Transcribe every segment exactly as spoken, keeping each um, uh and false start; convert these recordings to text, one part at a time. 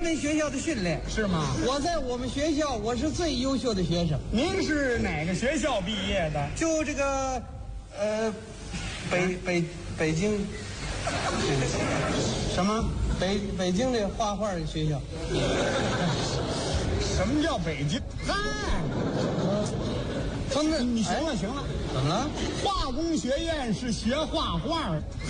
门学校的训练。 是吗？ 我在我们学校，我是最优秀的学生。 您是哪个学校毕业的？ 就这个，呃，北北北京， 什么？ 北北京的画画的学校。 什么叫北京？嗨， 从那你行了哎行了， 怎么了？ 化工学院是学画画的。嗨，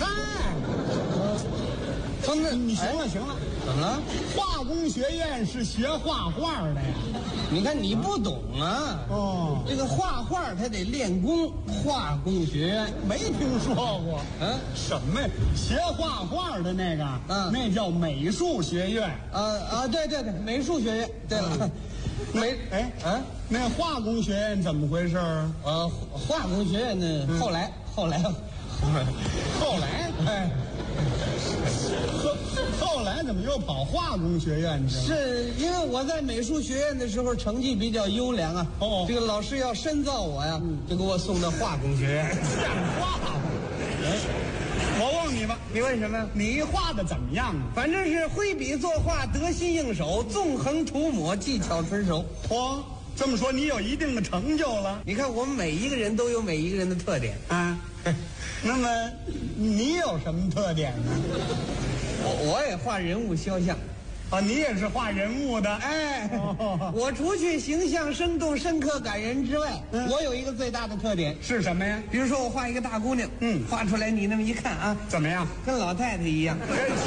从那你行哎了行了， 怎么了？ 化工学院是学画画的呀。 你看你不懂啊。 哦， 这个画画他得练功，化工学院。 没听说过。 嗯什么呀？学画画的那个， 嗯那叫美术学院。 啊啊，对对对，美术学院。对了，美哎啊， 那化工学院怎么回事儿？ 呃，化工学院呢，后来后来后来，哎，后后来怎么又跑化工学院去了？ 是因为我在美术学院的时候成绩比较优良啊。 哦这个老师要深造我呀，就给我送到化工学院。 像话吗？我问你吧， 你问什么？ 你画的怎么样啊？ 反正是挥笔作画，得心应手，纵横涂抹，技巧纯熟。 嚯，这么说你有一定的成就了你看，我们每一个人都有每一个人的特点。 啊？那么你有什么特点呢？ 我我也画人物肖像。 啊，你也是画人物的。 哎， 哦我除去形象生动、深刻、感人之外， 嗯我有一个最大的特点。 是什么呀？ 比如说，我画一个大姑娘， 嗯画出来你那么一看啊， 怎么样？ 跟老太太一样。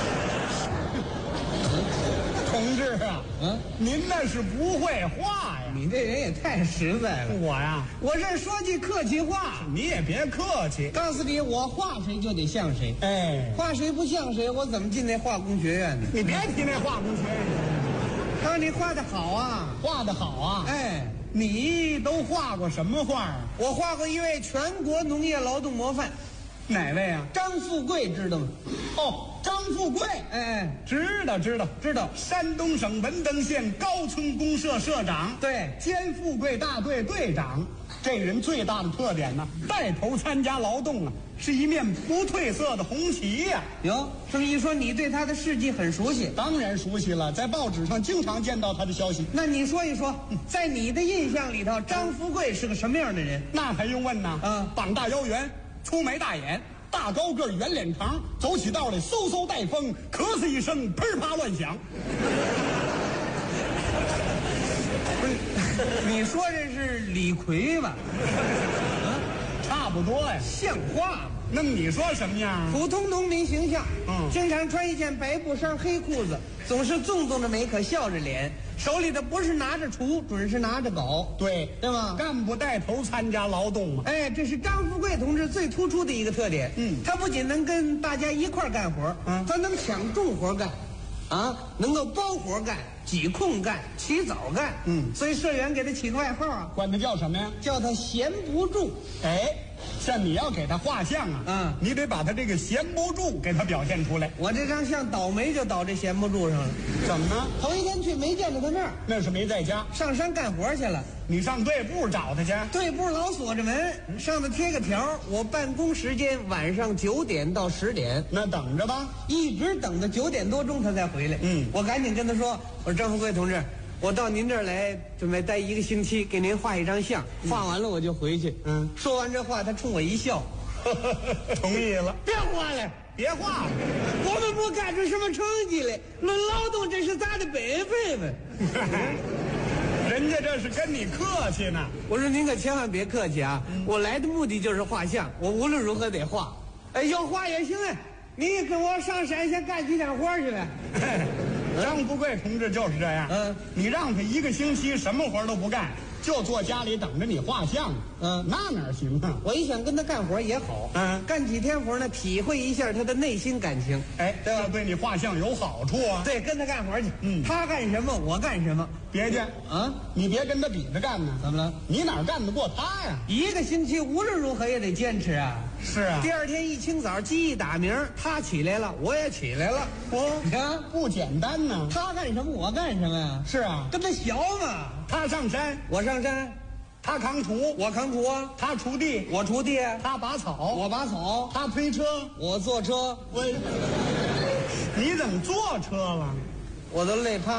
同志啊， 嗯， 您那是不会画呀。 你这人也太实在了。 我呀， 我这说句客气话， 你也别客气。 告诉你，我画谁就得像谁， 哎， 画谁不像谁，我怎么进那化工学院呢？ 你别提那化工学院， 他说你画的好啊， 画的好啊。 哎， 你都画过什么画啊？ 我画过一位全国农业劳动模范， 哪位啊？ 张富贵，知道吗？ 哦，张富贵。 哎哎， 知道知道知道。 山东省文登县高村公社社长， 对兼富贵大队队长。这人最大的特点呢，带头参加劳动啊，是一面不褪色的红旗呀、 哟，这么一说，你对他的事迹很熟悉。 当然熟悉了，在报纸上经常见到他的消息。 那你说一说，在你的印象里头，张富贵是个什么样的人？ 那还用问呢？ 嗯膀大腰圆，粗眉大眼，大高个儿，圆脸长，走起道来嗖嗖带风，咳嗽一声噼啪乱响。 不是，你说这是李逵吧？ 差不多呀。 像话吗？ 那么你说什么样？ 普通农民形象， 嗯经常穿一件白布衫、黑裤子，总是纵纵着眉，可笑着脸，手里的不是拿着锄，准是拿着镐， 对对吗？ 干部带头参加劳动嘛。 哎，这是张富贵同志最突出的一个特点。 嗯他不仅能跟大家一块儿干活， 嗯他能抢重活干，啊，能够包活干、挤空干、起早干。 嗯所以社员给他起个外号啊， 管他叫什么呀？ 叫他闲不住。 哎，像你要给他画像啊， 嗯你得把他这个闲不住给他表现出来。 我这张像倒霉就倒这闲不住上了。 怎么呢？ 头一天去没见着他那儿， 那是没在家， 上山干活去了。 你上队部找他去。 队部老锁着门，上头贴个条，我办公时间晚上九点到十点， 那等着吧。 一直等到九点多钟他才回来。 嗯我赶紧跟他说：“我说张富贵同志，我到您这儿来，准备待一个星期，给您画一张像，画完了我就回去。” 嗯说完这话，他冲我一笑同意了。 别画了， 别画了。 我们不干出什么成绩来，论劳动这是咱的本分嘛。 人家这是跟你客气呢。 我说您可千万别客气啊！我来的目的就是画像，我无论如何得画。哎，要画也行啊，你也跟我上山先干几天活去呗。 张富贵同志就是这样。 嗯， 你让他一个星期什么活都不干，就坐家里等着你画像。 嗯那哪行啊？ 我一想跟他干活也好， 嗯干几天活呢，体会一下他的内心感情。 哎， 对吧这对你画像有好处啊。 对，跟他干活去。 嗯他干什么我干什么。 别介啊， 你别跟他比着干呢。 怎么了？ 你哪干得过他呀？ 一个星期无论如何也得坚持啊。 是啊第二天一清早鸡一打鸣，他起来了，我也起来了。 我啊， 不简单呢。 他干什么我干什么呀？ 是啊， 跟他学嘛。 他上山， 我上山， 他扛锄， 我扛锄啊， 他锄地， 我锄地， 他拔草， 我拔草， 他推车。 我坐车， 我，你怎么坐车了？ 我都累趴